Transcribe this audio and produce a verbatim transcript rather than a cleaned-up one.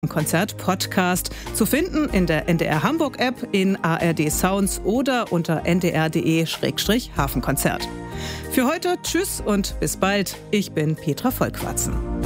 Konzert Podcast zu finden in der N D R Hamburg App, in A R D Sounds oder unter n d r punkt d e Schrägstrich Hafenkonzert. Für heute tschüss und bis bald. Ich bin Petra Vollquatzen.